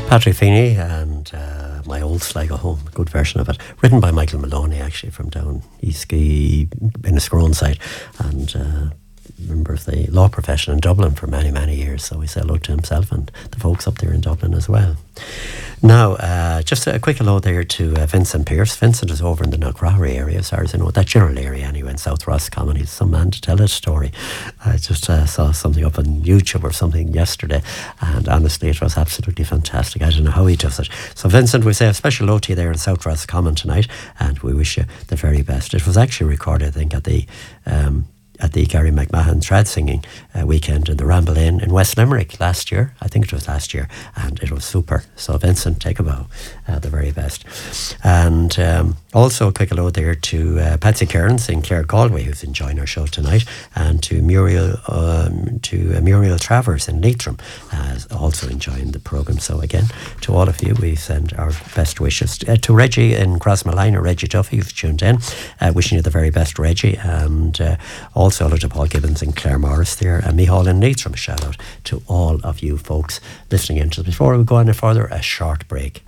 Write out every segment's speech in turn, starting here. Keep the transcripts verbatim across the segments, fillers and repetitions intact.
Patrick Feeney and uh, My Old Sligo Home, a good version of it, written by Michael Maloney, actually, from down Eastgate in a Scrone side, and uh, member of the law profession in Dublin for many, many years. So we say hello to himself and the folks up there in Dublin as well. Now, uh, just a quick hello there to uh, Vincent Pearce. Vincent is over in the Knockrowery area, as far as I know, that general area anyway, in South Roscommon. He's some man to tell a story. I just uh, saw something up on YouTube or something yesterday, and honestly, it was absolutely fantastic. I don't know how he does it. So, Vincent, we say a special hello to you there in South Roscommon tonight, and we wish you the very best. It was actually recorded, I think, at the... Um, at the Gary McMahon Trad Singing uh, weekend in the Ramble Inn in West Limerick last year. I think it was last year, and it was super. So Vincent, take a bow, uh, the very best. And um, also a quick hello there to uh, Patsy Cairns in Clare Galway, who's enjoying our show tonight, and to Muriel um, to uh, Muriel Travers in Leitrim, uh, also enjoying the programme. So again, to all of you, we send our best wishes. Uh, to Reggie in Crossmalina, Reggie Duffy, who's tuned in, uh, wishing you the very best, Reggie, and uh, also hello to Paul Gibbons and Claire Morris there, and Micheál in Leitrim. Shout out to all of you folks listening in. Before we go any further, a short break.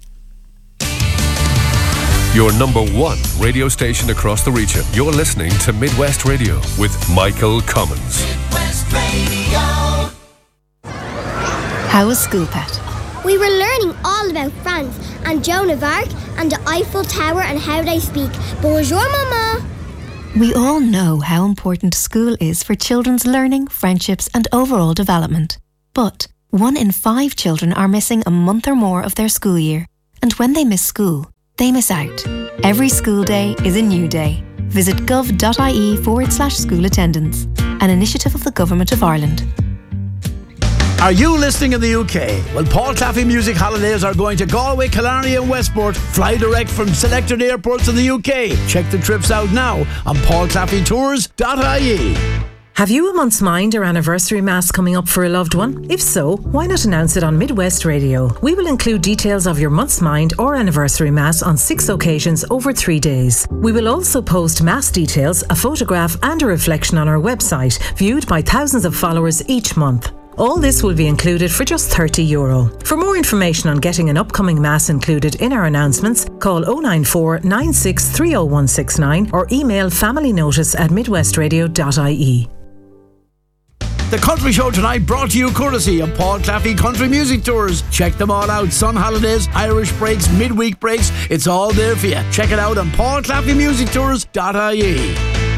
Your number one radio station across the region. You're listening to Midwest Radio with Michael Cummins. Midwest Radio. How was school, Pat? We were learning all about France and Joan of Arc and the Eiffel Tower and how they speak. Bonjour, Mama. We all know how important school is for children's learning, friendships and overall development. But one in five children are missing a month or more of their school year. And when they miss school, they miss out. Every school day is a new day. Visit gov.ie forward slash school attendance, an initiative of the Government of Ireland. Are you listening in the U K? Well, Paul Claffey Music Holidays are going to Galway, Killarney and Westport. Fly direct from selected airports in the U K. Check the trips out now on paul claffey tours dot I E. Have you a month's mind or anniversary mass coming up for a loved one? If so, why not announce it on Midwest Radio? We will include details of your month's mind or anniversary mass on six occasions over three days. We will also post mass details, a photograph and a reflection on our website, viewed by thousands of followers each month. All this will be included for just thirty euro. For more information on getting an upcoming mass included in our announcements, call oh nine four, nine six three oh one six nine or email familynotice at midwestradio dot I E. The Country Show tonight brought to you courtesy of Paul Claffey Country Music Tours. Check them all out. Sun holidays, Irish breaks, midweek breaks. It's all there for you. Check it out on paul claffey music tours dot I E.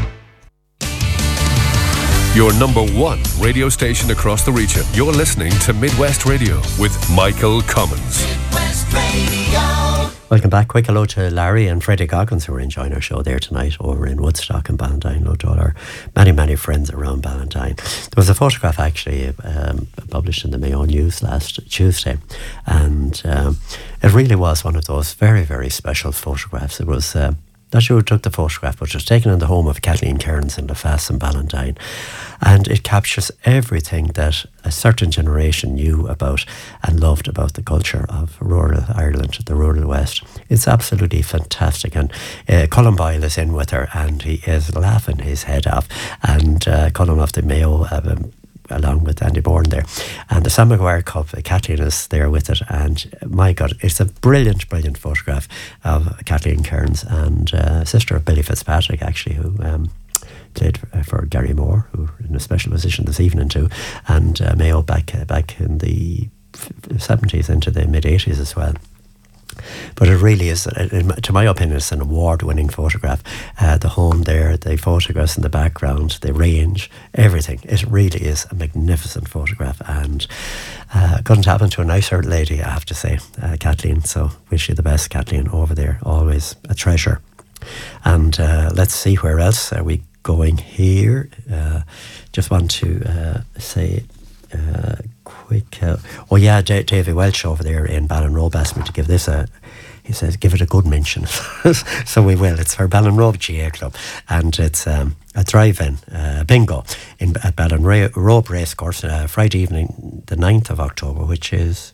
Your number one radio station across the region. You're listening to Midwest Radio with Michael Cummins. Midwest Radio. Welcome back. Quick hello to Larry and Freddie Goggins, who are enjoying our show there tonight over in Woodstock and Ballantine. Hello to all our many, many friends around Ballantine. There was a photograph actually um, published in the Mayo News last Tuesday, and um, it really was one of those very, very special photographs. It was... Uh, Not sure who took the photograph, but it was taken in the home of Kathleen Cairns in Belfast and Ballantine. And it captures everything that a certain generation knew about and loved about the culture of rural Ireland, the rural West. It's absolutely fantastic. And uh, Colin Boyle is in with her, and he is laughing his head off. And uh, Colin of the Mayo... Um, along with Andy Bourne there, and the Sam Maguire Cup, Kathleen is there with it, and my God, it's a brilliant brilliant photograph of Kathleen Cairns and uh, sister of Billy Fitzpatrick actually, who um, played for Gary Moore, who are in a special position this evening too, and uh, Mayo back, uh, back in the seventies into the mid eighties as well. But it really is, to my opinion, it's an award-winning photograph. Uh, the home there, the photographs in the background, the range, everything. It really is a magnificent photograph, and uh, couldn't happen to a nicer lady, I have to say, uh, Kathleen. So wish you the best, Kathleen, over there. Always a treasure. And uh, let's see, where else are we going here? Uh, just want to uh, say... Uh, quick uh, oh yeah D- Davy Welch over there in Ballinrobe asked me to give this a he says give it a good mention. So we will. It's for Ballinrobe G A Club, and it's um, a drive-in uh, bingo in at Ballinrobe Racecourse uh, Friday evening, the ninth of October, which is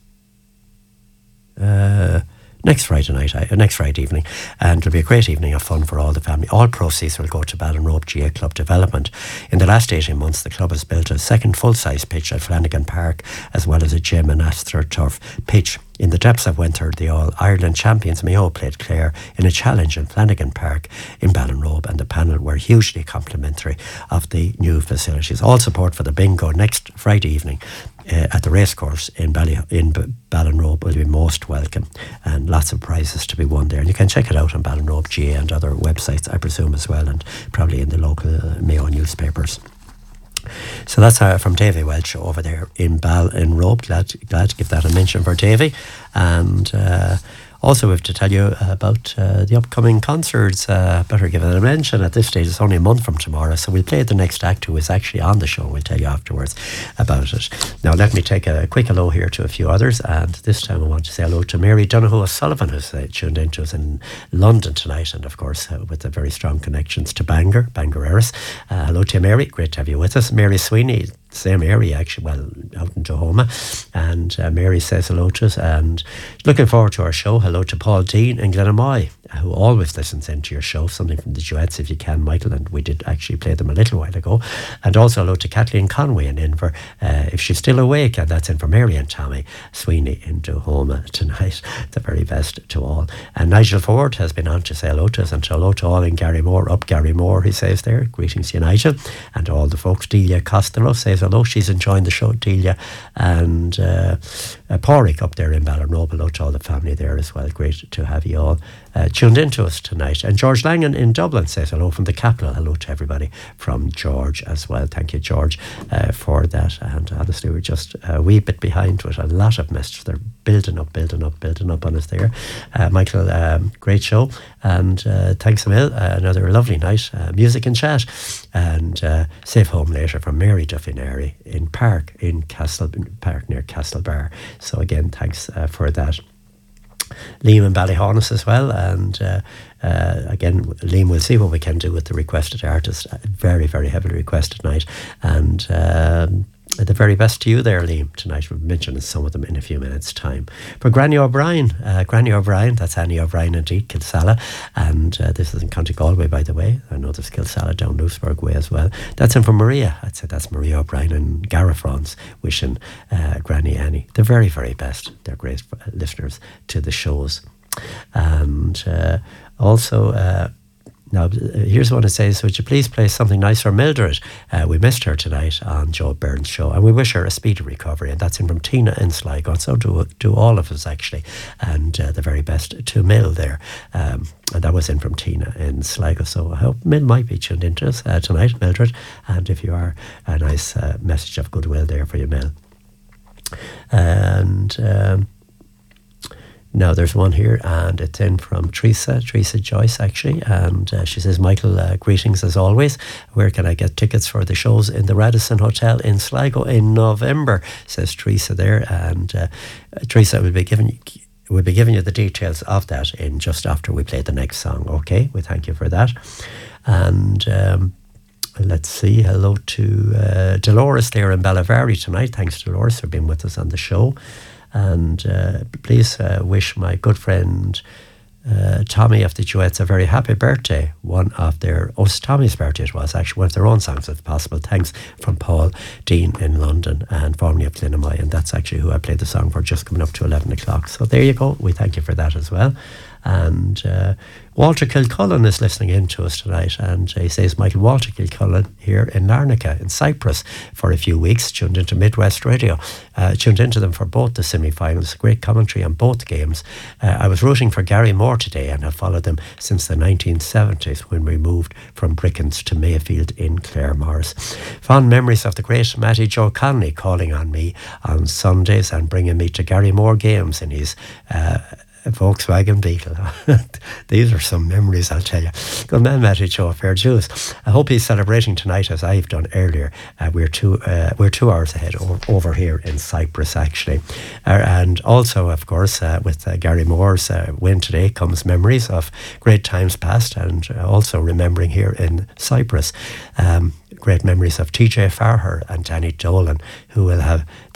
uh, next Friday night, uh, next Friday evening, and it'll be a great evening of fun for all the family. All proceeds will go to Ballinrobe G A Club Development. In the last eighteen months, the club has built a second full-size pitch at Flanagan Park, as well as a gym and AstroTurf pitch. In the depths of winter, the All-Ireland champions Mayo played Clare in a challenge in Flanagan Park in Ballinrobe, and the panel were hugely complimentary of the new facilities. All support for the bingo next Friday evening uh, at the racecourse in, Bally- in B- Ballinrobe will be most welcome, and lots of prizes to be won there. And you can check it out on Ballinrobe G A and other websites, I presume, as well, and probably in the local uh, Mayo newspapers. So that's uh, from Davy Welch over there in Ballinrobe. Glad, glad to give that a mention for Davy. And uh, also we have to tell you about uh, the upcoming concerts. Uh, better give it a mention at this stage. It's only a month from tomorrow, so we'll play the next act who is actually on the show. We'll tell you afterwards about it. Now let me take a quick hello here to a few others, and this time I want to say hello to Mary Donoghue O'Sullivan, who's uh, tuned in to us in London tonight, and of course uh, with the very strong connections to Bangor, Bangor Eris. Uh, hello to you, Mary, great to have you with us. Mary Sweeney, same area actually, well, out in Tahoma, and uh, Mary says hello to us and looking forward to our show. Hello to Paul Dean in Glenamoy, who always listens into your show, something from the duets if you can, Michael, and we did actually play them a little while ago. And also hello to Kathleen Conway in Inver, uh, if she's still awake, and that's in for Mary and Tommy Sweeney in Tahoma tonight. The very best to all. And Nigel Ford has been on to say hello to us, and hello to all in Garrymore, up Garrymore, he says there. Greetings to you, Nigel, and all the folks. Delia Costello says hello, she's enjoying the show, Delia. And uh, uh, Porrick up there in Ballinrobe, hello to all the family there as well. Great to have you all uh, tuned in to us tonight. And George Langan in Dublin says hello from the capital. Hello to everybody from George as well. Thank you, George, uh, for that. And honestly, we're just a wee bit behind with a lot of messages. They're building up, building up, building up on us there. Uh, Michael, um, great show, and uh, thanks a mil. Uh, another lovely night, uh, music and chat, and uh, safe home later from Mary Duffinary in Park in Castle Park near Castlebar. So again, thanks uh, for that. Liam and Ballyhonus as well, and uh, uh, again, Liam, we'll see what we can do with the requested artist. Very, very heavily requested night, and um, the very best to you there, Liam, tonight. We'll mention some of them in a few minutes' time. For Granny O'Brien, uh, Granny O'Brien, that's Annie O'Brien indeed, Kilsalla, and uh, this is in County Galway, by the way. I know there's Kilsalla down Louisburg way as well. That's in for Maria. I'd say that's Maria O'Brien in Gara, France, wishing uh, Granny Annie the very, very best. They're great listeners to the shows. And uh, also... Uh, Now, here's what it says. Would you please play something nice for Mildred? Uh, we missed her tonight on Joe Byrne's show, and we wish her a speedy recovery. And that's in from Tina in Sligo. And so do, do all of us, actually. And uh, the very best to Mill there. Um, and that was in from Tina in Sligo. So I hope Mill might be tuned into us uh, tonight, Mildred. And if you are, a nice uh, message of goodwill there for you, Mill. And... Um, Now, there's one here, and it's in from Teresa, Teresa Joyce, actually, and uh, she says, Michael, uh, greetings as always. Where can I get tickets for the shows in the Radisson Hotel in Sligo in November, says Teresa there, and uh, Teresa will be giving you... We'll be giving you the details of that in just after we play the next song, okay? We thank you for that. And... Um, let's see, hello to uh, Dolores there in Bellavari tonight. Thanks, Dolores, for being with us on the show. And uh, please uh, wish my good friend uh, Tommy of the Duets a very happy birthday. One of their, oh, it's Tommy's birthday it was, actually, one of their own songs if possible. Thanks from Paul Dean in London and formerly of Glenamoy, and that's actually who I played the song for, just coming up to eleven o'clock. So there you go, we thank you for that as well. And uh, Walter Kilcullen is listening in to us tonight, and he says, Michael, Walter Kilcullen here in Larnaca in Cyprus for a few weeks, tuned into Midwest Radio, uh, tuned into them for both the semi-finals, great commentary on both games. Uh, I was rooting for Garrymore today and have followed them since the nineteen seventies when we moved from Brickens to Mayfield in Claremorris. Fond memories of the great Matty Joe Connolly calling on me on Sundays and bringing me to Garrymore games in his uh, Volkswagen Beetle. These are some memories, I'll tell you. Good man, Matty Joe, fair dues. I hope he's celebrating tonight as I've done earlier. Uh, we're two uh, we're two hours ahead o- over here in Cyprus, actually. Uh, and also, of course, uh, with uh, Garrymore's uh, win today comes memories of great times past, and uh, also remembering here in Cyprus. Um, great memories of T J Farher and Danny Dolan, who will have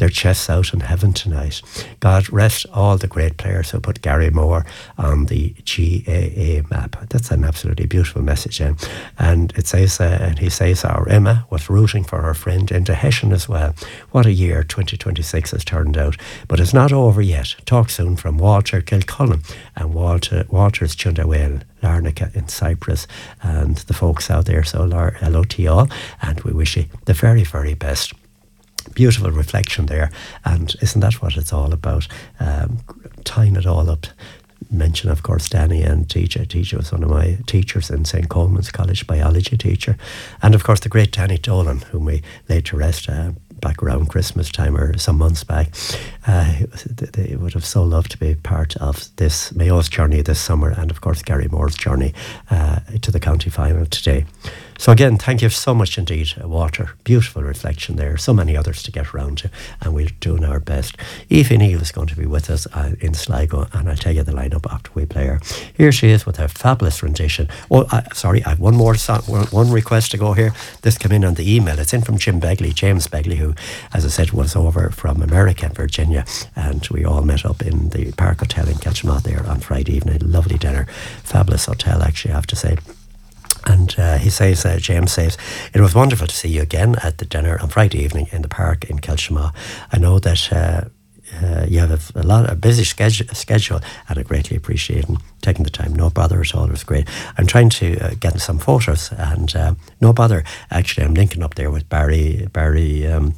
their chests out in heaven tonight. God rest all the great players who put Gary Moore on the G A A map. That's an absolutely beautiful message. Eh? And it says, uh, and he says, our Emma was rooting for her friend into Hessian as well. What a year twenty twenty-six has turned out. But it's not over yet. Talk soon from Walter Kilcullen and Walter Walter's Chundawel, Larnaca in Cyprus, and the folks out there. So hello to you all, and we wish you the very, very best. Beautiful reflection there, and isn't that what it's all about? Um, tying it all up. Mention, of course, Danny and teacher. Teacher was one of my teachers in Saint Coleman's College, biology teacher, and of course the great Danny Dolan, whom we laid to rest uh, back around Christmas time or some months back. Uh, they would have so loved to be part of this Mayo's journey this summer, and of course Gary Moore's journey uh, to the county final today. So again, thank you so much indeed, Walter. Beautiful reflection there. So many others to get around to, and we're doing our best. Aoife Neal is going to be with us uh, in Sligo, and I'll tell you the lineup after we play her. Here she is with her fabulous rendition. Oh, uh, sorry, I have one more song, one, one request to go here. This came in on the email. It's in from Jim Begley, James Begley, who, as I said, was over from America and Virginia, and we all met up in the Park Hotel in Kilchmont there on Friday evening. Lovely dinner. Fabulous hotel, actually, I have to say. And uh, he says, uh, James says, it was wonderful to see you again at the dinner on Friday evening in the park in Kilchmont. I know that uh, uh, you have a, a lot a busy schedule, schedule, and I greatly appreciate it. Taking the time, no bother at all. It was great. I'm trying to uh, get some photos, and uh, no bother. Actually, I'm linking up there with Barry Barry. Um,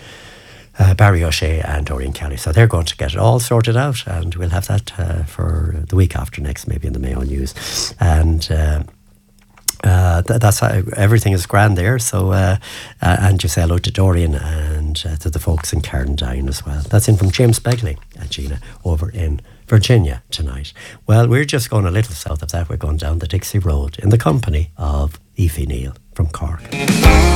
Uh, Barry O'Shea and Doreen Kelly. So they're going to get it all sorted out, and we'll have that uh, for the week after next, maybe in the Mayo News. And uh, uh, th- that's how everything is grand there. So uh, uh, and you say hello to Doreen and uh, to the folks in Carndine as well. That's in from James Begley and Gina over in Virginia tonight. Well, we're just going a little south of that. We're going down the Dixie Road in the company of Aoife Neal from Cork.